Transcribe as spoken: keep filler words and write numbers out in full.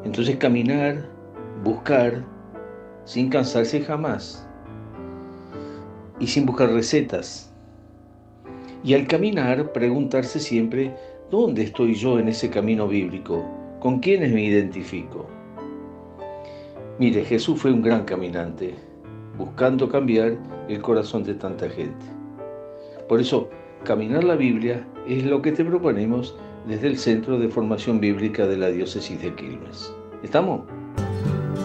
Entonces caminar, buscar, sin cansarse jamás y sin buscar recetas. Y al caminar, preguntarse siempre, ¿dónde estoy yo en ese camino bíblico? ¿Con quiénes me identifico? Mire, Jesús fue un gran caminante, buscando cambiar el corazón de tanta gente. Por eso, caminar la Biblia es lo que te proponemos desde el Centro de Formación Bíblica de la Diócesis de Quilmes. ¿Estamos?